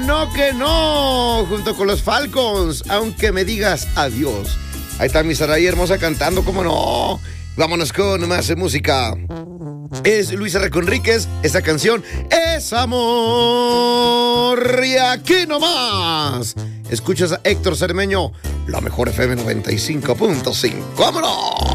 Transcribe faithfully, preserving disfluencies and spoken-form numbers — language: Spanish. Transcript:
No que no, junto con los Falcons, aunque me digas adiós. Ahí está mi Saraí hermosa cantando, cómo no. Vámonos con más música. Es Luis R. Conríquez, esta canción es amor. Y aquí nomás escuchas a Héctor Cermeño, la mejor F M noventa y cinco punto cinco. ¡Vámonos!